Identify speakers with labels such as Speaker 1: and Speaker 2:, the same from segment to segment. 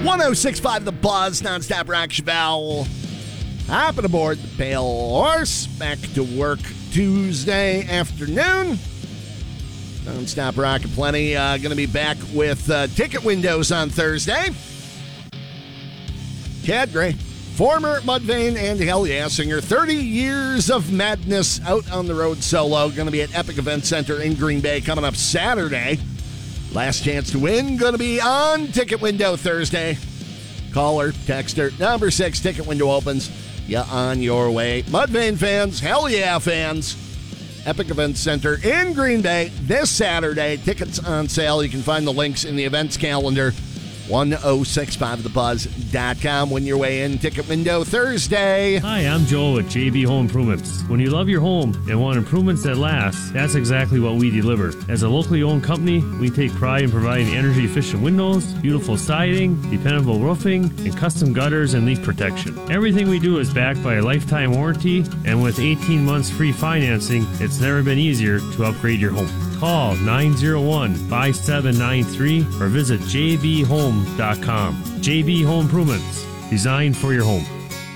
Speaker 1: 106.5 The Buzz, nonstop rock. Chevelle. Hopping aboard the Pale Horse. Back to work Tuesday afternoon. Nonstop rock and plenty. Going to be back with ticket windows on Thursday. Chad Gray, former Mudvayne and Hell Yeah singer, 30 years of madness out on the road solo. Going to be at Epic Event Center in Green Bay coming up Saturday. Last chance to win, going to be on Ticket Window Thursday. Caller, texter, number 6, Ticket Window opens. You on your way. Mudvayne fans, Hell Yeah fans, Epic Event Center in Green Bay this Saturday. Tickets on sale. You can find the links in the events calendar. 1065thebuzz.com. Win your way in Ticket Window Thursday.
Speaker 2: Hi, I'm Joel with JB Home Improvements. When you love your home and want improvements that last, that's exactly what we deliver. As a locally owned company, we take pride in providing energy-efficient windows, beautiful siding, dependable roofing, and custom gutters and leak protection. Everything we do is backed by a lifetime warranty, and with 18 months free financing, it's never been easier to upgrade your home. Call 901-5793 or visit jbhome.com. JB Home Improvements, designed for your home.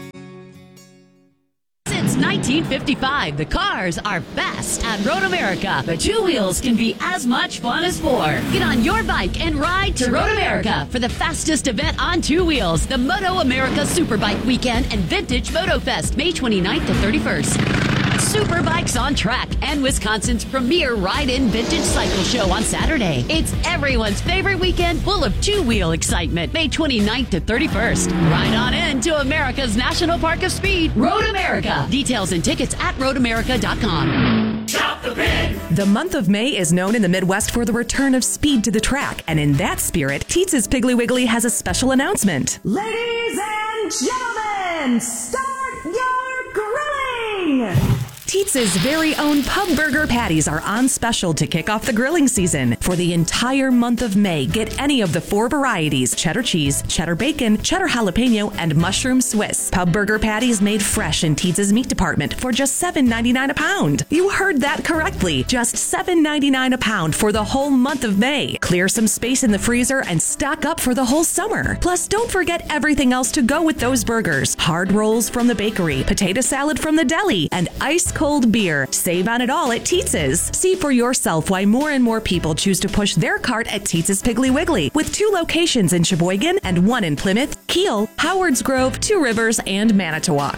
Speaker 3: Since 1955, the cars are fast at Road America, but two wheels can be as much fun as four. Get on your bike and ride to Road America for the fastest event on two wheels, the Moto America Superbike Weekend and Vintage Moto Fest, May 29th to 31st. Superbikes on Track and Wisconsin's premier ride-in vintage cycle show on Saturday. It's everyone's favorite weekend full of two-wheel excitement, May 29th to 31st. Ride on in to America's National Park of Speed, Road America. Details and tickets at roadamerica.com.
Speaker 4: Shop the pig!
Speaker 5: The month of May is known in the Midwest for the return of speed to the track, and in that spirit, Teetz's Piggly Wiggly has a special announcement.
Speaker 6: Ladies and gentlemen, start your grilling!
Speaker 5: Teetz's very own pub burger patties are on special to kick off the grilling season. For the entire month of May, get any of the 4 varieties: cheddar cheese, cheddar bacon, cheddar jalapeno, and mushroom Swiss. Pub burger patties made fresh in Teetz's meat department for just $7.99 a pound. You heard that correctly. Just $7.99 a pound for the whole month of May. Clear some space in the freezer and stock up for the whole summer. Plus, don't forget everything else to go with those burgers. Hard rolls from the bakery, potato salad from the deli, and ice cold beer. Save on it all at Teetz's. See for yourself why more and more people choose to push their cart at Teetz's Piggly Wiggly, with 2 locations in Sheboygan and 1 in Plymouth, Kiel, Howards Grove, 2 Rivers, and Manitowoc.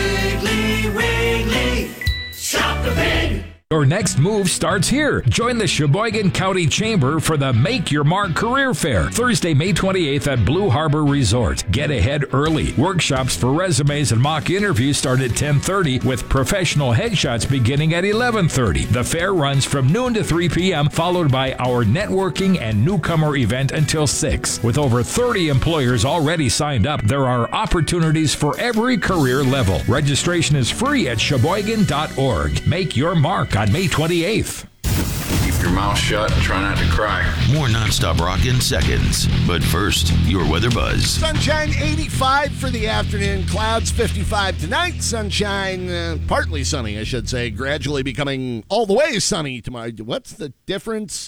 Speaker 4: Piggly Wiggly, shop the pig!
Speaker 7: Your next move starts here. Join the Sheboygan County Chamber for the Make Your Mark Career Fair, Thursday, May 28th at Blue Harbor Resort. Get ahead early. Workshops for resumes and mock interviews start at 10:30 with professional headshots beginning at 11:30. The fair runs from noon to 3 p.m., followed by our networking and newcomer event until 6. With over 30 employers already signed up, there are opportunities for every career level. Registration is free at sheboygan.org. Make your mark on May 28th.
Speaker 8: Keep your mouth shut and try not to cry.
Speaker 9: More nonstop rock in seconds. But first, your weather buzz.
Speaker 1: Sunshine 85 for the afternoon. Clouds 55 tonight. Sunshine, partly sunny, I should say. Gradually becoming all the way sunny tomorrow. What's the difference?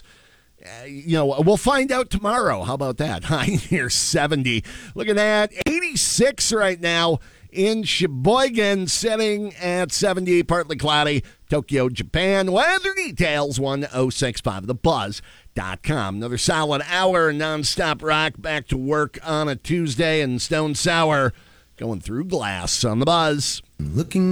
Speaker 1: We'll find out tomorrow. How about that? High near 70. Look at that. 86 right now in Sheboygan, sitting at 70, partly cloudy. Tokyo, Japan. Weather details, 1065thebuzz.com. Another solid hour nonstop rock, back to work on a Tuesday, and Stone Sour going through glass on the Buzz.
Speaker 10: Looking